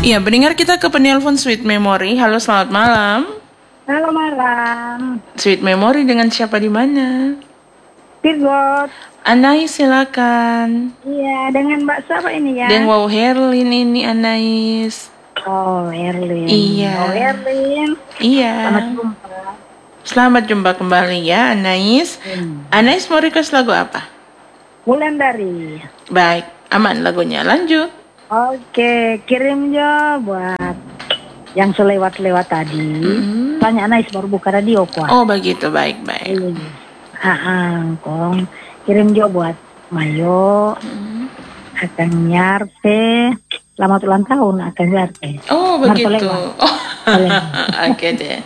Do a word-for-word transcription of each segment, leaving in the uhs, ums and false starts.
Iya, pendengar kita ke penelpon Sweet Memory. Halo, selamat malam. Halo malam. Sweet Memory dengan siapa di mana? Pirgot. Anais, silakan. Iya, dengan Mbak siapa ini ya? Dengan Wow Herlin ini, Anais. Oh, Herlin. Iya. Oh, Herlin. Iya. Selamat jumpa. Selamat jumpa kembali ya, Anais. Hmm. Anais mau request lagu apa? Wulandari. Baik, aman lagunya. Lanjut. Oke, kirim jo buat yang selewat-lewat tadi. Mm-hmm. Tanya Anais baru buka radio kok. Oh begitu, baik-baik. Ah, kong kirim jo buat Mayo, mm-hmm. Akan Nyarte. Selamat ulang tahun Akan Nyarte. Oh begitu. Oh. Oke deh.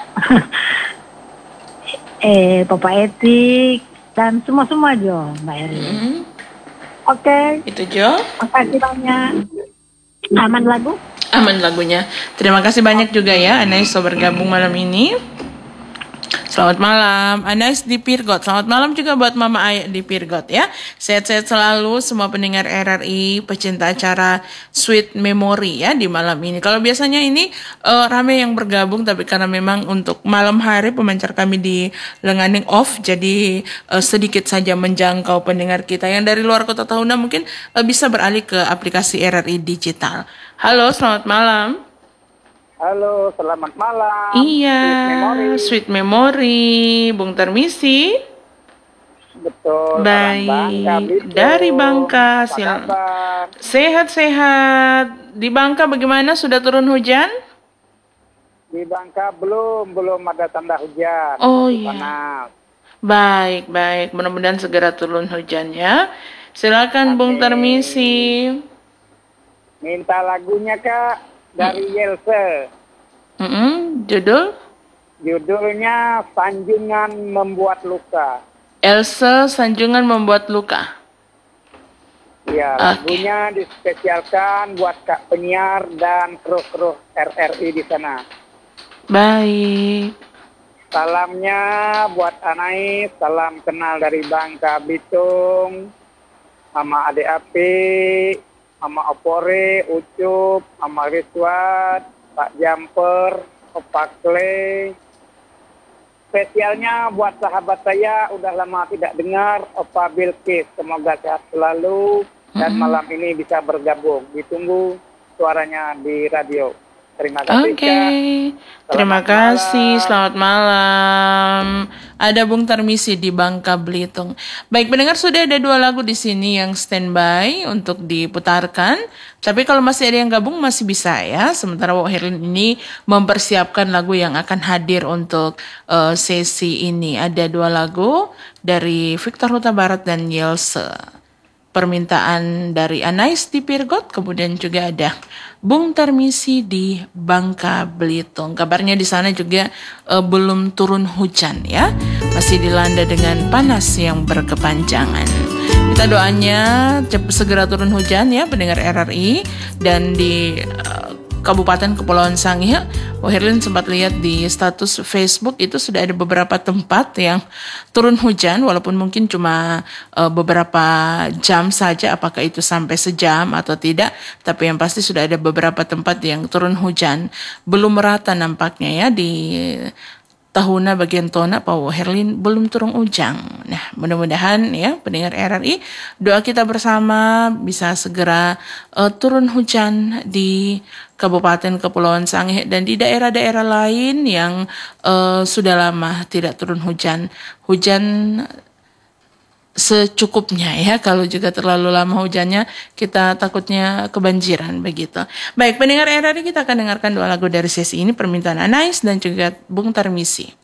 eh, Papa Etik dan semua-semua jo, Mbak Eri. Mm-hmm. Oke. Okay. Itu Jo. Makasih banyak. Aman lagu? Aman lagunya. Terima kasih banyak juga ya Anais sudah bergabung malam ini. Selamat malam Anais di Pirgot. Selamat malam juga buat Mama Ayah di Pirgot ya. Sehat-sehat selalu semua pendengar R R I, pecinta acara Sweet Memory ya di malam ini. Kalau biasanya ini uh, rame yang bergabung, tapi karena memang untuk malam hari pemancar kami di Lenganing off, jadi uh, sedikit saja menjangkau pendengar kita yang dari luar kota Tahuna mungkin uh, bisa beralih ke aplikasi R R I digital. Halo, selamat malam. Halo, selamat malam. Iya, Sweet Memory, Sweet Memory. Bung Termisi. Betul. Baik, Bangka, dari Bangka. Sil- Sehat-sehat. Di Bangka bagaimana? Sudah turun hujan? Di Bangka belum, belum ada tanda hujan. Oh iya. Panas. Baik, baik. Mudah-mudahan segera turun hujan ya. Silakan, okay. Bung Termisi. Minta lagunya Kak. Dari Yelse. Mm-hmm. Judul? Judulnya Sanjungan Membuat Luka. Elsa Sanjungan Membuat Luka. Ya, okay. Lagunya dispesialkan buat Kak penyiar dan kru-kru R R I di sana. Baik. Salamnya buat Anais, salam kenal dari Bangka Bitung, sama adik Api, Mama Opore, Ucup, Mama Rizwat, Pak Jumper, Opak Clay. Spesialnya buat sahabat saya, udah lama tidak dengar, Opa Bilkis. Semoga sehat selalu dan mm-hmm. malam ini bisa bergabung. Ditunggu suaranya di radio. Terima kasih. Oke, okay. Terima kasih. Malam. Selamat malam. Ada Bung Termisi di Bangka Belitung. Baik, pendengar, sudah ada dua lagu di sini yang standby untuk diputarkan. Tapi kalau masih ada yang gabung masih bisa ya. Sementara Wak Herlin ini mempersiapkan lagu yang akan hadir untuk uh, sesi ini. Ada dua lagu dari Victor Huta Barat dan Yelse. Permintaan dari Anais di Pirgot, kemudian juga ada Bung Termisi di Bangka Belitung. Kabarnya di sana juga uh, belum turun hujan ya, masih dilanda dengan panas yang berkepanjangan. Kita doanya cepat segera turun hujan ya pendengar R R I, dan di uh, Kabupaten Kepulauan Sangihe, Wak Herlin sempat lihat di status Facebook itu sudah ada beberapa tempat yang turun hujan, walaupun mungkin cuma uh, beberapa jam saja, apakah itu sampai sejam atau tidak, tapi yang pasti sudah ada beberapa tempat yang turun hujan. Belum merata nampaknya ya di Tahuna bagian Tona, Pak Wak Herlin belum turun hujan. Nah, mudah-mudahan ya pendengar R R I, doa kita bersama bisa segera uh, turun hujan di Kabupaten Kepulauan Sangihe dan di daerah-daerah lain yang uh, sudah lama tidak turun hujan. Hujan secukupnya ya, kalau juga terlalu lama hujannya kita takutnya kebanjiran begitu. Baik, pendengar R R I, kita akan dengarkan dua lagu dari sesi ini, permintaan Anais dan juga Bung Termisi.